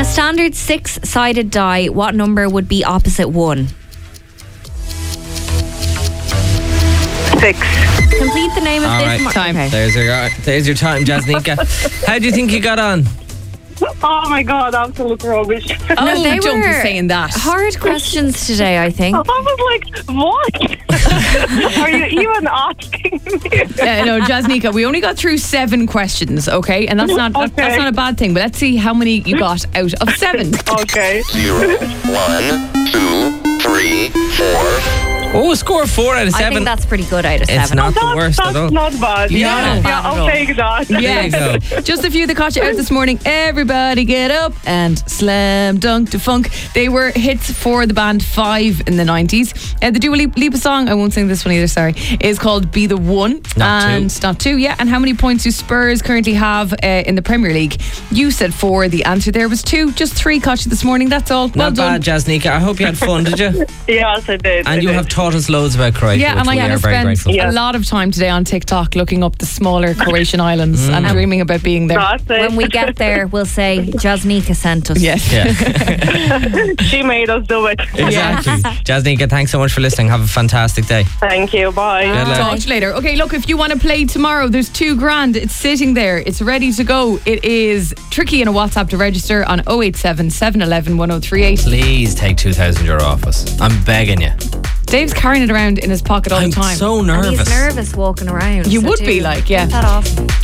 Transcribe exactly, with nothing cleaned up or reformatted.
a standard six-sided die, what number would be opposite one? Six. Complete the name of All this right, mar- time. Okay. There's your, there's your time, Jasnika. How do you think you got on? Oh my god, absolute rubbish. Oh, No, they don't be were saying that. Hard questions today, I think. I was like, what? Are you even asking me? Uh, no, Jasnika, we only got through seven questions, okay? And that's not that, that's Okay. not a bad thing, but let's see how many you got out of seven. Okay. Zero, one, two, three, four. Oh, score four out of I seven. think that's pretty good out of seven. It's not the That's, worst that's at all. not bad. Yeah. Yeah, Not yeah, bad at I'll all. take that. There you Yes. go. Just a few that caught you out this morning. Everybody get up and slam dunk to funk. They were hits for the band Five in the nineties. Uh, the Dua Lip- Lipa song, I won't sing this one either, sorry, is called Be the One. Not two. and Not two, yeah. And how many points do Spurs currently have uh, in the Premier League? You said four. The answer there was two. Just three caught you this morning. That's all. Well Not done. bad, Jasnika. I hope you had fun, did you? Yes, I did. I And you did. have taught us loads about Croatia, Yeah, which and we I'm are going to very spend grateful. Yeah. a lot of time today on TikTok looking up the smaller Croatian islands and dreaming about being there. That's it. When we get there, we'll say Jasnika sent us. Yes. Yeah, She made us do it. exactly. Jasnika, thanks so much for listening. Have a fantastic day. Thank you. Bye. Good luck. Talk to you later. Okay, look, if you want to play tomorrow, there's two grand. It's sitting there. It's ready to go. It is tricky in a WhatsApp to register on oh eight seven, seven one one, one oh three eight. Please take two thousand euro off us. I'm begging you. Dave's carrying it around in his pocket all I'm the time. so And nervous. he's nervous walking around. You so would do be like, yeah. Get that off.